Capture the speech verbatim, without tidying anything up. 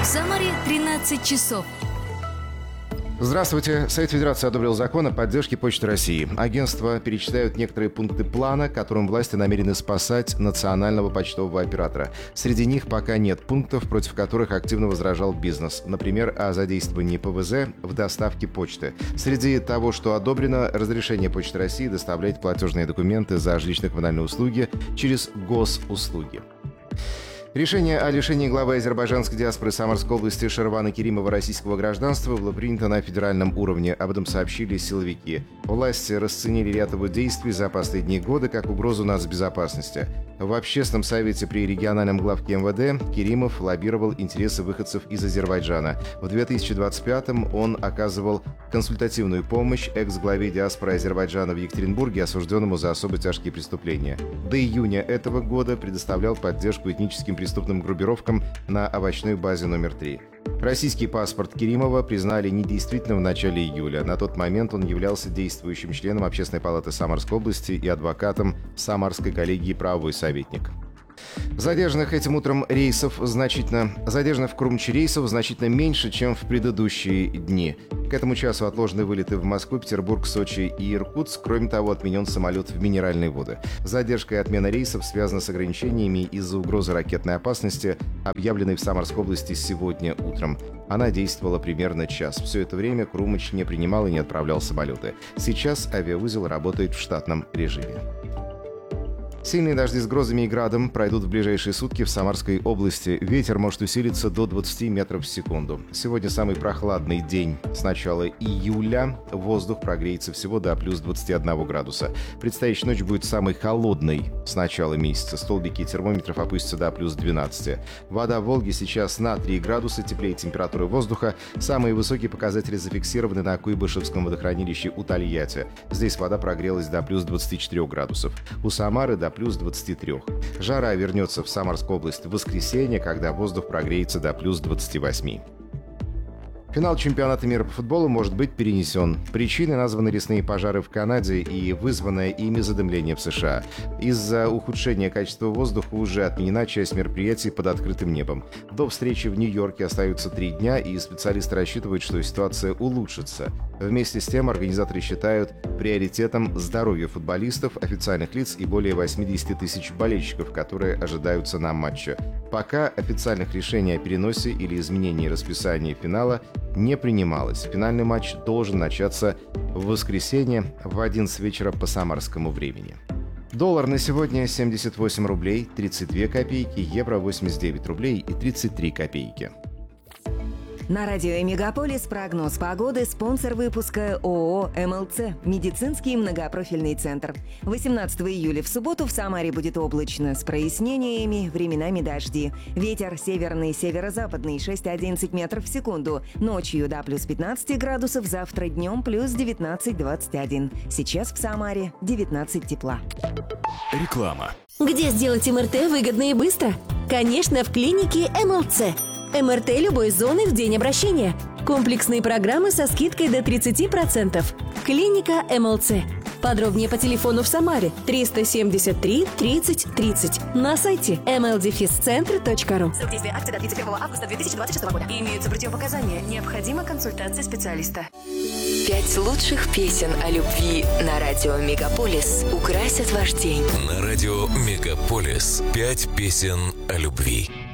Самаре тринадцать часов. Здравствуйте. Совет Федерации одобрил закон о поддержке Почты России. Агентства перечисляют некоторые пункты плана, которым власти намерены спасать национального почтового оператора. Среди них пока нет пунктов, против которых активно возражал бизнес. Например, о задействовании ПВЗ в доставке почты. Среди того, что одобрено, разрешение Почты России доставлять платежные документы за жилищно-коммунальные услуги через госуслуги. Решение о лишении главы азербайджанской диаспоры Самарской области Шервана Керимова российского гражданства было принято на федеральном уровне. Об этом сообщили силовики. Власти расценили ряд его действий за последние годы как угрозу нацбезопасности. В общественном совете при региональном главке эм вэ дэ Керимов лоббировал интересы выходцев из Азербайджана. В две тысячи двадцать пятом он оказывал консультативную помощь экс-главе диаспоры Азербайджана в Екатеринбурге, осужденному за особо тяжкие преступления. До июня этого года предоставлял поддержку этническим преступным группировкам на овощной базе номер три. Российский паспорт Керимова признали недействительным в начале июля. На тот момент он являлся действующим членом Общественной палаты Самарской области и адвокатом Самарской коллегии правовой советник. Задержанных этим утром рейсов значительно... Задержанных в Крумче рейсов значительно меньше, чем в предыдущие дни. К этому часу отложены вылеты в Москву, Петербург, Сочи и Иркутск. Кроме того, отменен самолет в Минеральные воды. Задержка и отмена рейсов связана с ограничениями из-за угрозы ракетной опасности, объявленной в Самарской области сегодня утром. Она действовала примерно час. Все это время Крумыч не принимал и не отправлял самолеты. Сейчас авиаузел работает в штатном режиме. Сильные дожди с грозами и градом пройдут в ближайшие сутки в Самарской области. Ветер может усилиться до двадцати метров в секунду. Сегодня самый прохладный день с начала июля. Воздух прогреется всего до плюс двадцати одного градуса. Предстоящая ночь будет самой холодной с начала месяца. Столбики термометров опустятся до плюс двенадцати. Вода в Волге сейчас на три градуса теплее температуры воздуха. Самые высокие показатели зафиксированы на Куйбышевском водохранилище у Тольятти. Здесь вода прогрелась до плюс двадцати четырёх градусов. У Самары до плюс двадцати трёх. Жара вернется в Самарскую область в воскресенье, когда воздух прогреется до плюс двадцати восьми. Финал чемпионата мира по футболу может быть перенесен. Причиной названы лесные пожары в Канаде и вызванное ими задымление в США. Из-за ухудшения качества воздуха уже отменена часть мероприятий под открытым небом. До встречи в Нью-Йорке остаются три дня, и специалисты рассчитывают, что ситуация улучшится. Вместе с тем организаторы считают приоритетом здоровье футболистов, официальных лиц и более восьмидесяти тысяч болельщиков, которые ожидаются на матче. Пока официальных решений о переносе или изменении расписания финала не принималось. Финальный матч должен начаться в воскресенье в одиннадцать вечера по самарскому времени. Доллар на сегодня семьдесят восемь рублей тридцать две копейки, евро восемьдесят девять рублей и тридцать три копейки. На радио «Мегаполис» прогноз погоды, спонсор выпуска ООО эм эл цэ «Медицинский многопрофильный центр». восемнадцатого июля в субботу в Самаре будет облачно, с прояснениями, временами дожди. Ветер северный, северо-западный шесть-одиннадцать метров в секунду. Ночью до плюс пятнадцати градусов, завтра днем плюс девятнадцать двадцать один. Сейчас в Самаре девятнадцать тепла. Реклама. Где сделать эм эр тэ выгодно и быстро? Конечно, в клинике эм эл цэ. эм эр тэ любой зоны в день обращения. Комплексные программы со скидкой до тридцати процентов. Клиника эм эл цэ. Подробнее по телефону в Самаре триста семьдесят три тридцать тридцать. На сайте эм эл дефис центр точка ру. Срок действия акции до тридцать первого августа две тысячи двадцать шестого года. Имеются противопоказания. Необходима консультация специалиста. Пять лучших песен о любви на радио «Мегаполис» украсят ваш день. На радио «Мегаполис» пять песен о любви.